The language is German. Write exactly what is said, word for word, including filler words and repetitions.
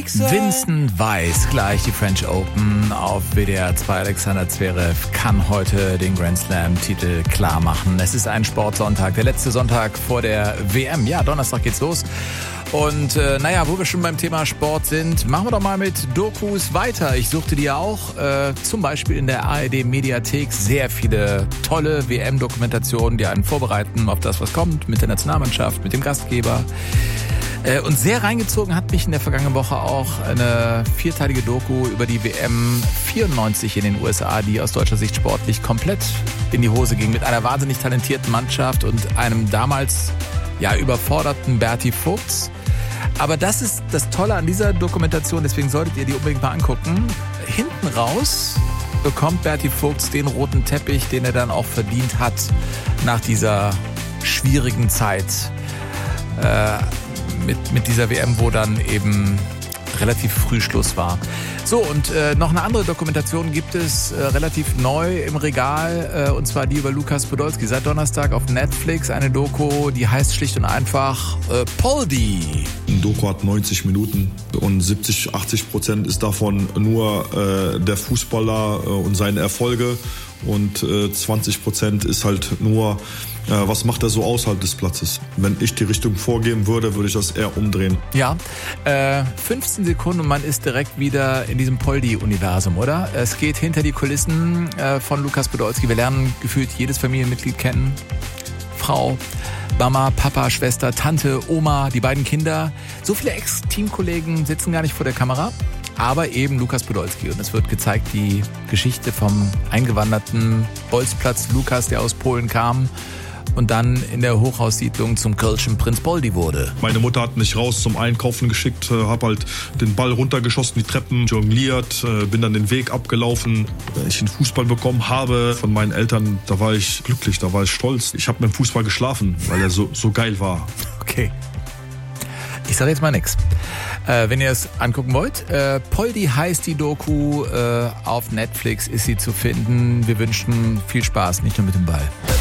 Vincent Weiss, gleich die French Open auf W D R zwei. Alexander Zverev kann heute den Grand Slam-Titel klar machen. Es ist ein Sportsonntag, der letzte Sonntag vor der W M. Ja, Donnerstag geht's los. Und äh, naja, wo wir schon beim Thema Sport sind, machen wir doch mal mit Dokus weiter. Ich suchte die ja auch, äh, zum Beispiel in der A R D-Mediathek, sehr viele tolle W M-Dokumentationen, die einen vorbereiten auf das, was kommt, mit der Nationalmannschaft, mit dem Gastgeber. Äh, und sehr reingezogen hat mich in der vergangenen Woche auch eine vierteilige Doku über die W M vierundneunzig in den U S A, die aus deutscher Sicht sportlich komplett in die Hose ging, mit einer wahnsinnig talentierten Mannschaft und einem damals ja überforderten Berti Vogts. Aber das ist das Tolle an dieser Dokumentation, deswegen solltet ihr die unbedingt mal angucken. Hinten raus bekommt Berti Vogts den roten Teppich, den er dann auch verdient hat nach dieser schwierigen Zeit äh, mit, mit dieser W M, wo dann eben relativ früh Schluss war. So, und äh, noch eine andere Dokumentation gibt es äh, relativ neu im Regal, äh, und zwar die über Lukas Podolski. Seit Donnerstag auf Netflix eine Doku, die heißt schlicht und einfach äh, Poldi. Ein Doku hat neunzig Minuten und siebzig, achtzig Prozent ist davon nur äh, der Fußballer äh, und seine Erfolge und äh, zwanzig Prozent ist halt nur, äh, was macht er so außerhalb des Platzes. Wenn ich die Richtung vorgeben würde, würde ich das eher umdrehen. Ja, äh, fünfzehn Sekunden und man ist direkt wieder in diesem Poldi-Universum, oder? Es geht hinter die Kulissen äh, von Lukas Podolski. Wir lernen gefühlt jedes Familienmitglied kennen. Frau, Mama, Papa, Schwester, Tante, Oma, die beiden Kinder. So viele Ex-Teamkollegen sitzen gar nicht vor der Kamera, aber eben Lukas Podolski. Und es wird gezeigt, die Geschichte vom eingewanderten Bolzplatz Lukas, der aus Polen kam und dann in der Hochhaussiedlung zum Kölschen Prinz Poldi wurde. Meine Mutter hat mich raus zum Einkaufen geschickt, habe halt den Ball runtergeschossen, die Treppen jongliert, bin dann den Weg abgelaufen. Wenn ich den Fußball bekommen habe von meinen Eltern, da war ich glücklich, da war ich stolz. Ich habe mit dem Fußball geschlafen, weil er so, so geil war. Okay. Ich sage jetzt mal nichts. Äh, wenn ihr es angucken wollt, äh, Poldi heißt die Doku, äh, auf Netflix ist sie zu finden. Wir wünschen viel Spaß, nicht nur mit dem Ball.